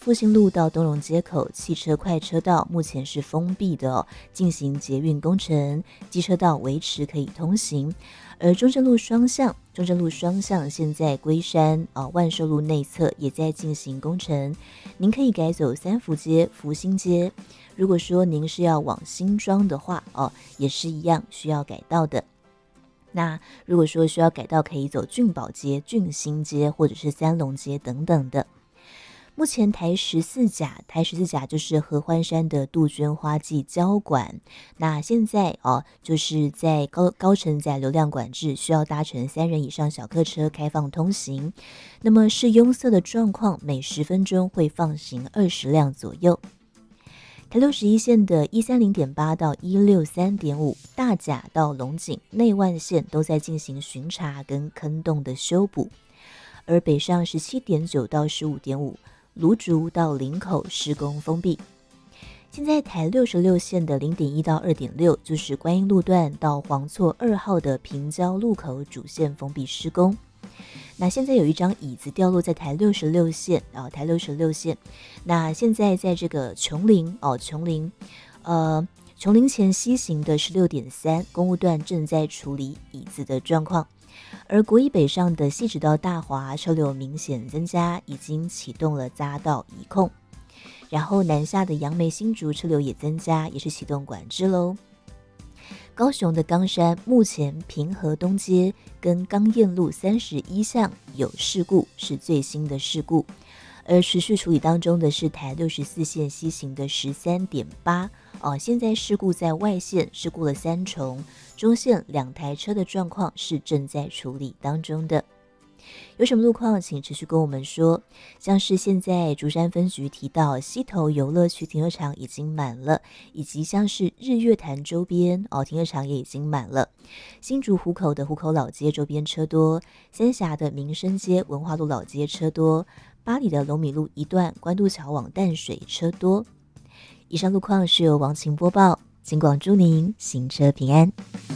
复兴路到东荣街口汽车快车道目前是封闭的进行捷运工程，机车道维持可以通行。而中正路双向现在龟山万寿路内侧也在进行工程，您可以改走三福街、福兴街。如果说您是要往新庄的话也是一样需要改道的。那如果说需要改道，可以走俊宝街、俊兴街或者是三龙街等等的。目前台十四甲就是合欢山的杜鹃花季交馆，那现在就是在高承载流量管制，需要搭乘3人以上小客车开放通行，那么是拥塞的状况，每10分钟会放行20辆左右。台61线的130.8到163.5，大甲到龙井、内万线都在进行巡查跟坑洞的修补，而北上17.9到15.5。芦竹到林口施工封闭。现在台66线的0.1到2.6，就是观音路段到黄厝2号的平交路口主线封闭施工。那现在有一张椅子掉落在台66线那现在在这个琼林前西行的16.3公务段正在处理椅子的状况。而国一北上的汐止到大华车流明显增加，已经启动了匝道移控。然后南下的杨梅新竹车流也增加，也是启动管制喽。高雄的冈山目前平和东街跟冈燕路31巷有事故，是最新的事故。而持续处理当中的是台64线西行的13.8现在事故在外线事故了3重，中线2台车的状况是正在处理当中的。有什么路况请持续跟我们说，像是现在竹山分局提到溪头游乐区停车场已经满了，以及像是日月潭周边停车场也已经满了，新竹湖口的湖口老街周边车多，三峡的民生街文化路老街车多，八里的龙米路一段关渡桥往淡水车多。以上路况是由王晴播报，金广祝您行车平安。